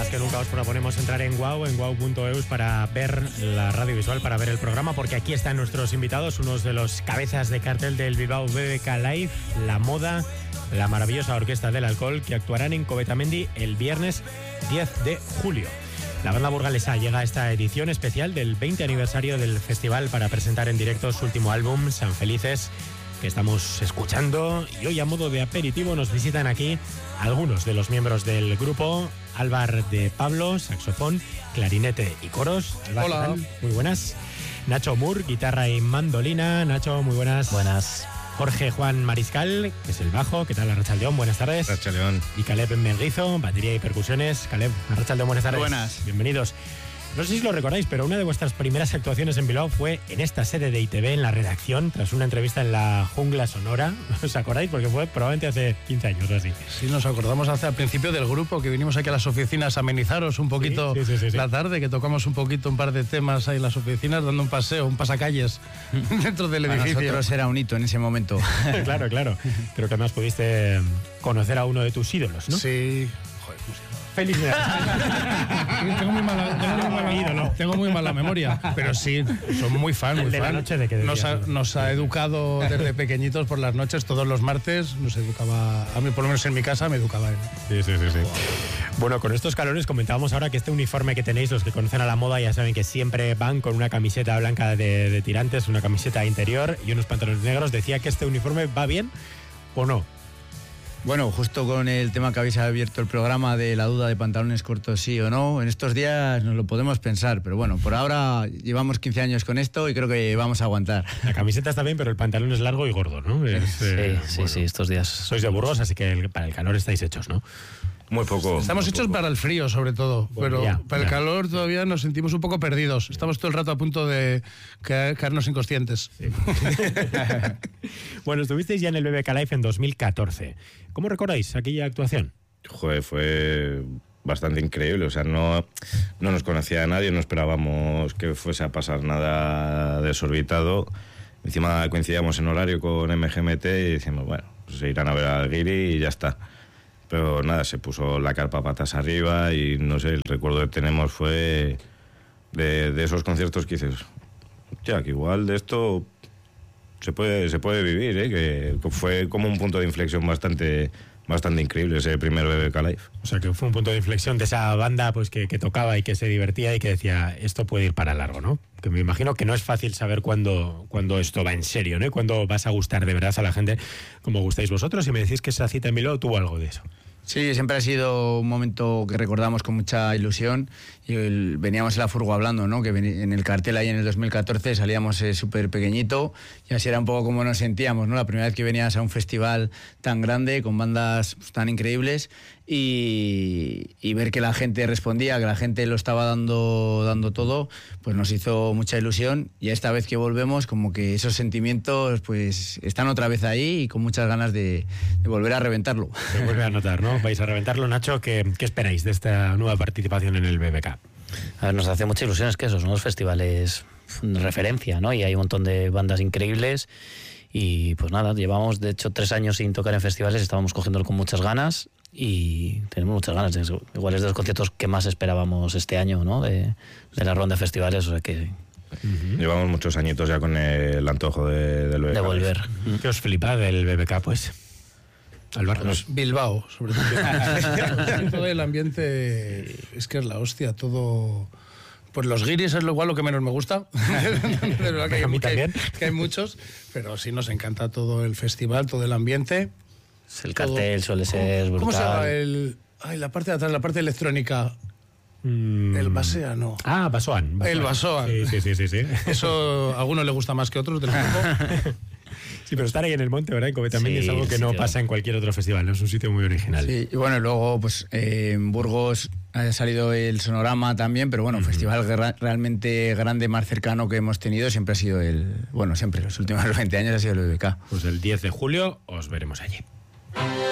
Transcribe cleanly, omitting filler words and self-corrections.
Más que nunca os proponemos entrar en WOW, en wow.eus, para ver la radio visual, para ver el programa, porque aquí están nuestros invitados, unos de los cabezas de cartel del Bilbao BBK Live, La Moda, la maravillosa Orquesta del Alcohol, que actuarán en Covetamendi el viernes 10 de julio. La banda burgalesa llega a esta edición especial del 20 aniversario del festival para presentar en directo su último álbum, San Felices, que estamos escuchando, y hoy a modo de aperitivo nos visitan aquí algunos de los miembros del grupo. Álvar de Pablo, saxofón, clarinete y coros. Álvar, hola. ¿qué tal? Muy buenas. Nacho Mur, guitarra y mandolina. Nacho, muy buenas. Buenas. Jorge Juan Mariscal, que es el bajo. ¿Qué tal, Arratsaldeón? Buenas tardes. Arratsaldeón. Y Caleb Menguizo, batería y percusiones. Caleb, Arratsaldeón, buenas tardes. Buenas. Bienvenidos. No sé si lo recordáis, pero una de vuestras primeras actuaciones en Bilbao fue en esta sede de ITV, en la redacción, tras una entrevista en la Jungla Sonora. ¿Os acordáis? Porque fue probablemente hace 15 años o así. Sí, nos acordamos al principio del grupo, que vinimos aquí a las oficinas a amenizaros un poquito sí. la tarde, que tocamos un poquito, un par de temas ahí en las oficinas, dando un paseo, un pasacalles dentro del edificio. Para nosotros era un hito en ese momento. Claro. Creo que además pudiste conocer a uno de tus ídolos, ¿no? Sí. Joder, ¿cómo se llama? Feliz tengo muy mala memoria, pero sí, soy muy fan, muy de fan. La noche de que nos ha educado desde pequeñitos por las noches, todos los martes, nos educaba, a mí por lo menos en mi casa me educaba él. Sí. Bueno, con estos calores comentábamos ahora que este uniforme que tenéis, los que conocen a la moda ya saben que siempre van con una camiseta blanca de tirantes, una camiseta interior y unos pantalones negros. ¿Decía que este uniforme va bien o no? Bueno, justo con el tema que habéis abierto el programa de la duda de pantalones cortos sí o no, en estos días nos lo podemos pensar, pero bueno, por ahora llevamos 15 años con esto y creo que vamos a aguantar. La camiseta está bien, pero el pantalón es largo y gordo, ¿no? Sí, estos días. Sois de Burgos, así que para el calor estáis hechos, ¿no? Muy poco. Estamos hechos para el frío, sobre todo, bueno, pero para el calor todavía nos sentimos un poco perdidos. Estamos todo el rato a punto de caernos inconscientes. Sí. Bueno, estuvisteis ya en el BBK Live en 2014. ¿Cómo recordáis aquella actuación? Joder, fue bastante increíble. O sea, no nos conocía a nadie, no esperábamos que fuese a pasar nada desorbitado. Encima coincidíamos en horario con MGMT y decíamos, bueno, pues se irán a ver al Guiri y ya está. Pero nada, se puso la carpa patas arriba y no sé, el recuerdo que tenemos fue de esos conciertos que dices, ya, que igual de esto se puede vivir, que fue como un punto de inflexión bastante increíble ese primer BBK Live. O sea, que fue un punto de inflexión de esa banda pues que tocaba y que se divertía y que decía, esto puede ir para largo, ¿no? Que me imagino que no es fácil saber cuándo esto va en serio, ¿no? Y cuándo vas a gustar de verdad a la gente como gustáis vosotros. Y me decís que esa cita en Bilbao tuvo algo de eso. Sí, siempre ha sido un momento que recordamos con mucha ilusión y veníamos en la furgo hablando, ¿no? Que en el cartel ahí en el 2014 salíamos súper pequeñito y así era un poco como nos sentíamos, ¿no? La primera vez que venías a un festival tan grande con bandas tan increíbles y ver que la gente respondía, que la gente lo estaba dando todo, pues nos hizo mucha ilusión y esta vez que volvemos como que esos sentimientos pues están otra vez ahí y con muchas ganas de volver a reventarlo. Se vuelve a notar, ¿no? Vais a reventarlo. Nacho, ¿qué esperáis de esta nueva participación en el BBK? A ver, nos hace mucha ilusión, es que esos son los festivales de referencia, ¿no? Y hay un montón de bandas increíbles y pues nada, llevamos de hecho 3 años sin tocar en festivales, estábamos cogiéndolo con muchas ganas y tenemos muchas ganas. Igual es de los conciertos que más esperábamos este año, ¿no? De la ronda de festivales, o sea que... Llevamos muchos añitos ya con el antojo del BBK. De volver. ¿Qué os flipa del BBK, pues? Álvaro. Bilbao, sobre todo. Todo el ambiente es que es la hostia, todo... Pues los guiris es igual lo que menos me gusta. A mí también. Que hay muchos, pero sí nos encanta todo el festival, todo el ambiente. El cartel suele ser brutal. ¿Cómo se llama la parte de atrás, la parte electrónica? El Basea, no. Ah, Basoan. El Basoan. Sí. Eso a algunos le gusta más que a otros del grupo. Sí, pero estar ahí en el monte, ¿verdad? Como también es algo que no pasa en cualquier otro festival, ¿no? Es un sitio muy original. Sí, y bueno, luego pues en Burgos ha salido el Sonorama también, pero bueno, festival realmente grande, más cercano que hemos tenido siempre ha sido siempre, los últimos 20 años ha sido el BBK. Pues el 10 de julio os veremos allí.